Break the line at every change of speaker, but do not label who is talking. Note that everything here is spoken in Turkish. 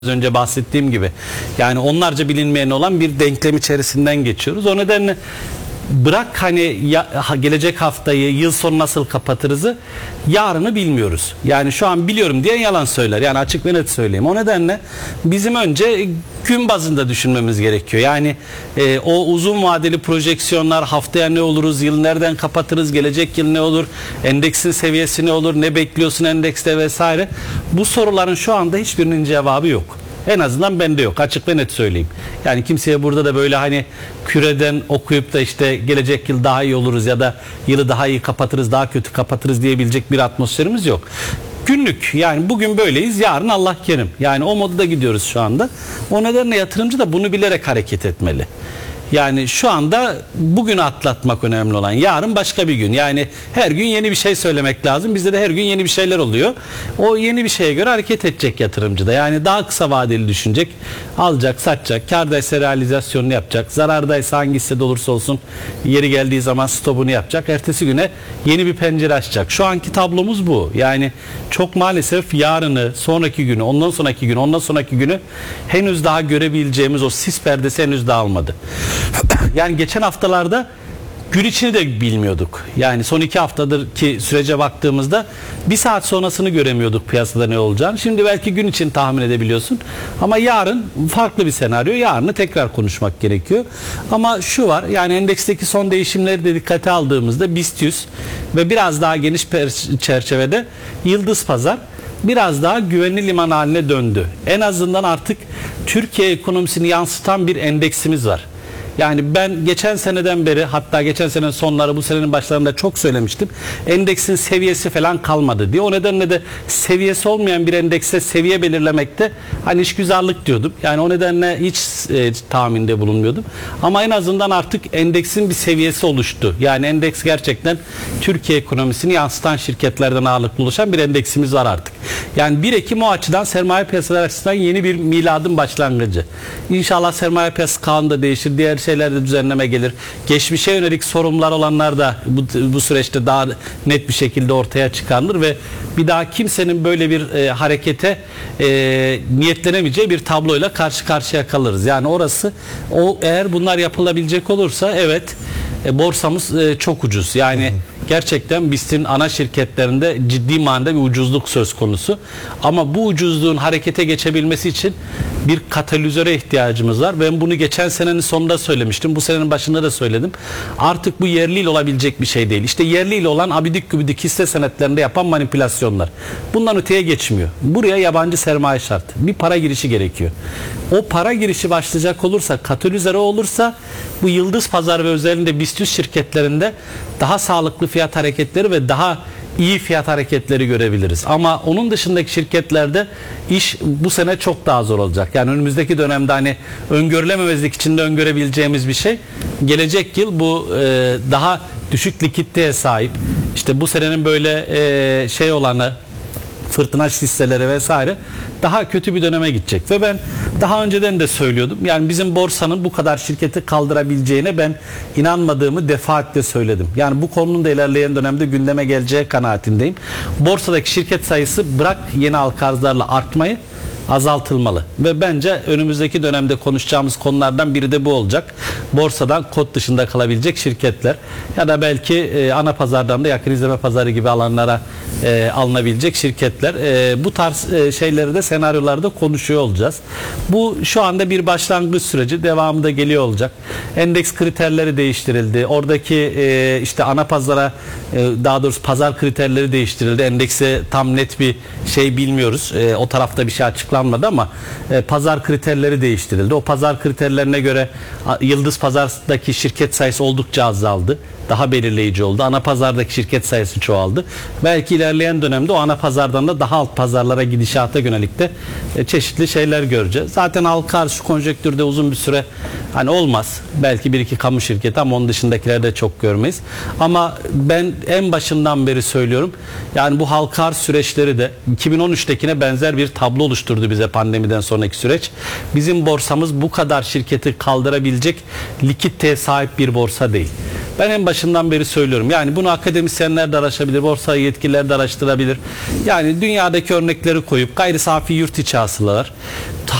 Az önce bahsettiğim gibi yani onlarca bilinmeyen olan bir denklem içerisinden geçiyoruz. O nedenle bırak hani gelecek haftayı, yıl sonu nasıl kapatırızı, yarını bilmiyoruz. Yani şu an biliyorum diye yalan söyler. Yani açık ve net söyleyeyim. O nedenle bizim önce gün bazında düşünmemiz gerekiyor. Yani o uzun vadeli projeksiyonlar, haftaya ne oluruz, yıl nereden kapatırız, gelecek yıl ne olur, endeksin seviyesi ne olur, ne bekliyorsun endekste vesaire. Bu soruların şu anda hiçbirinin cevabı yok. En azından bende yok. Açık ve net söyleyeyim. Yani kimseye burada da böyle hani küreden okuyup da işte gelecek yıl daha iyi oluruz ya da yılı daha iyi kapatırız, daha kötü kapatırız diyebilecek bir atmosferimiz yok. Günlük, yani bugün böyleyiz, yarın Allah kerim. Yani o modda gidiyoruz şu anda. O nedenle yatırımcı da bunu bilerek hareket etmeli. Yani şu anda bugünü atlatmak önemli olan. Yarın başka bir gün. Yani her gün yeni bir şey söylemek lazım. Bizde de her gün yeni bir şeyler oluyor. O yeni bir şeye göre hareket edecek yatırımcı da. Yani daha kısa vadeli düşünecek. Alacak, satacak. Kârdaysa realizasyonunu yapacak. Zarardaysa hangi hissede olursa olsun yeri geldiği zaman stopunu yapacak. Ertesi güne yeni bir pencere açacak. Şu anki tablomuz bu. Yani çok maalesef yarını, sonraki günü, ondan sonraki günü, ondan sonraki günü henüz daha görebileceğimiz o sis perdesi henüz dağılmadı. Yani geçen haftalarda gün içini de bilmiyorduk. Yani son 2 haftadır ki sürece baktığımızda bir saat sonrasını göremiyorduk piyasada ne olacağını. Şimdi belki gün için tahmin edebiliyorsun. Ama yarın farklı bir senaryo. Yarını tekrar konuşmak gerekiyor. Ama şu var, yani endeksteki son değişimleri de dikkate aldığımızda BIST 100 ve biraz daha geniş çerçevede Yıldız Pazar biraz daha güvenli liman haline döndü. En azından artık Türkiye ekonomisini yansıtan bir endeksimiz var. Yani ben geçen seneden beri, hatta geçen senenin sonları, bu senenin başlarında çok söylemiştim. Endeksin seviyesi falan kalmadı diye. O nedenle de seviyesi olmayan bir endekse seviye belirlemekte hani işgüzarlık diyordum. Yani o nedenle hiç tahminde bulunmuyordum. Ama en azından artık endeksin bir seviyesi oluştu. Yani endeks gerçekten Türkiye ekonomisini yansıtan şirketlerden ağırlıklı oluşan bir endeksimiz var artık. Yani 1 Ekim o açıdan sermaye piyasaları açısından yeni bir miladın başlangıcı. İnşallah sermaye piyasası kanunu da değişir. Diğer şeylerde düzenleme gelir. Geçmişe yönelik sorumlular olanlar da bu süreçte daha net bir şekilde ortaya çıkarılır ve bir daha kimsenin böyle bir harekete niyetlenemeyeceği bir tabloyla karşı karşıya kalırız. Yani orası, eğer bunlar yapılabilecek olursa evet, borsamız çok ucuz. Yani gerçekten BIST'in ana şirketlerinde ciddi manada bir ucuzluk söz konusu. Ama bu ucuzluğun harekete geçebilmesi için bir katalizöre ihtiyacımız var. Ben bunu geçen senenin sonunda söylemiştim. Bu senenin başında da söyledim. Artık bu yerliyle olabilecek bir şey değil. İşte yerliyle olan abidik gübidik hisse senetlerinde yapan manipülasyonlar. Bundan öteye geçmiyor. Buraya yabancı sermaye şart. Bir para girişi gerekiyor. O para girişi başlayacak olursa, katalizöre olursa bu Yıldız Pazar ve özellikle BIST 100 şirketlerinde daha sağlıklı fiyat hareketleri ve daha iyi fiyat hareketleri görebiliriz. Ama onun dışındaki şirketlerde iş bu sene çok daha zor olacak. Yani önümüzdeki dönemde hani öngörülememezlik içinde öngörebileceğimiz bir şey. Gelecek yıl bu daha düşük likiditeye sahip, işte bu senenin böyle şey olanı, fırtınaç hisseleri vesaire daha kötü bir döneme gidecek. Ve ben daha önceden de söylüyordum. Yani bizim borsanın bu kadar şirketi kaldırabileceğine ben inanmadığımı defaatle söyledim. Yani bu konunun da ilerleyen dönemde gündeme geleceği kanaatindeyim. Borsadaki şirket sayısı bırak yeni halka arzlarla artmayı, azaltılmalı. Ve bence önümüzdeki dönemde konuşacağımız konulardan biri de bu olacak. Borsadan kod dışında kalabilecek şirketler ya da belki ana pazardan da yakın izleme pazarı gibi alanlara alınabilecek şirketler. Bu tarz şeyleri de, senaryolarda konuşuyor olacağız. Bu şu anda bir başlangıç süreci, devamı da geliyor olacak. Endeks kriterleri değiştirildi. Oradaki işte ana pazara, daha doğrusu pazar kriterleri değiştirildi. Endekse tam net bir şey bilmiyoruz. O tarafta bir şey açıklanmadı ama pazar kriterleri değiştirildi. O pazar kriterlerine göre Yıldız Pazar'daki şirket sayısı oldukça azaldı. Daha belirleyici oldu. Ana pazardaki şirket sayısı çoğaldı. Belki ilerleyen dönemde o ana pazardan da daha alt pazarlara gidişata yönelik de çeşitli şeyler göreceğiz. Zaten halka arz şu konjektürde uzun bir süre hani olmaz. Belki bir iki kamu şirketi ama onun dışındakileri de çok görmeyiz. Ama ben en başından beri söylüyorum. Yani bu halka arz süreçleri de 2013'tekine benzer bir tablo oluşturdu götürdü bize pandemiden sonraki süreç. Bizim borsamız bu kadar şirketi kaldırabilecek likiditeye sahip bir borsa değil. Ben en başından beri söylüyorum. Yani bunu akademisyenler de araştırabilir, borsa yetkililer de araştırabilir. Yani dünyadaki örnekleri koyup gayri safi yurt içi hasılalar,